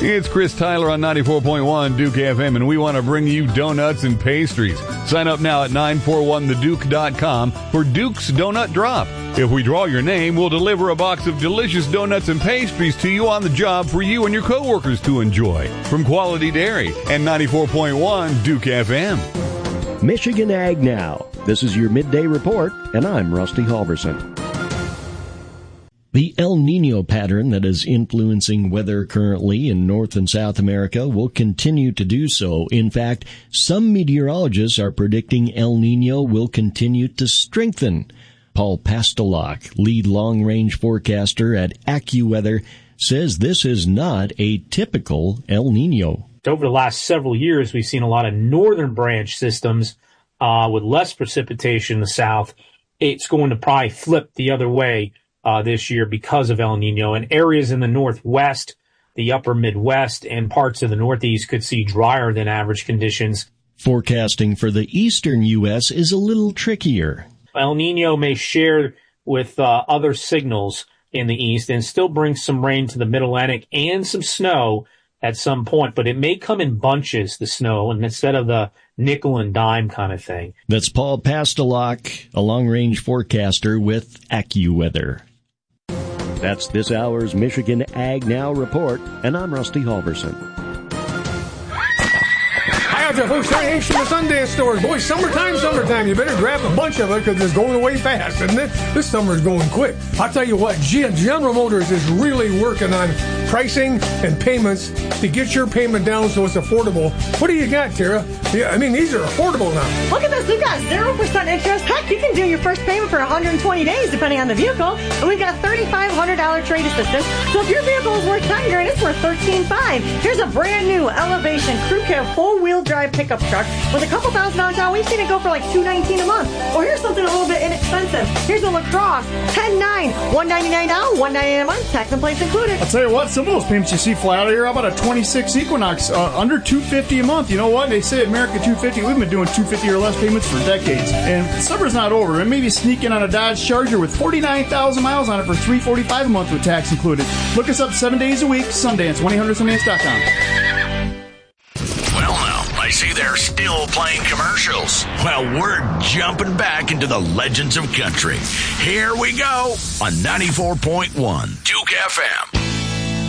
It's Chris Tyler on 94.1 Duke FM, and we want to bring you donuts and pastries. Sign up now at 941theduke.com for Duke's Donut Drop. If we draw your name, we'll deliver a box of delicious donuts and pastries to you on the job for you and your coworkers to enjoy. From Quality Dairy and 94.1 Duke FM. Michigan Ag Now. This is your midday report, and I'm Rusty Halverson. The El Niño pattern that is influencing weather currently in North and South America will continue to do so. In fact, some meteorologists are predicting El Niño will continue to strengthen. Paul Pastelok, lead long-range forecaster at AccuWeather, says this is not a typical El Niño. Over the last several years, we've seen a lot of northern branch systems with less precipitation in the south. It's going to probably flip the other way this year because of El Niño. And areas in the northwest, the upper Midwest, and parts of the northeast could see drier than average conditions. Forecasting for the eastern U.S. is a little trickier. El Niño may share with other signals in the east and still bring some rain to the Mid-Atlantic and some snow at some point, but it may come in bunches, the snow, and instead of the nickel and dime kind of thing. That's Paul Pastelok, a long-range forecaster with AccuWeather. That's this hour's Michigan Ag Now report, and I'm Rusty Halverson. Hi out there, folks. Hey, from the Sundance stores. Boy, summertime. You better grab a bunch of it because it's going away fast, isn't it? This summer's going quick. I'll tell you what, General Motors is really working on pricing and payments to get your payment down so it's affordable. What do you got, Tara? Yeah, I mean, these are affordable now. Look at this. We've got 0% interest. Heck, you can do your first payment for 120 days, depending on the vehicle. And we've got $3,500 trade assistance. So if your vehicle is worth $9,000 and it's worth $13,500, here's a brand new Elevation Crew Cab four-wheel drive pickup truck with a couple $1,000 down. We've seen it go for like $219 a month. Or here's something a little bit inexpensive. Here's a LaCrosse, $10,900, $199 down, $199 a month, tax and plates included. I'll tell you what, some of those payments you see fly out of here. How about a 26 Equinox, under $250 a month? You know what? They say America 250. We've been doing $250 or less payments for decades. And summer's not over. And maybe sneaking on a Dodge Charger with 49,000 miles on it for $345 a month with tax included. Look us up 7 days a week. Sundance, 1-800-Sundance.com. Well, now, I see they're still playing commercials. Well, we're jumping back into the legends of country. Here we go on 94.1 Duke FM.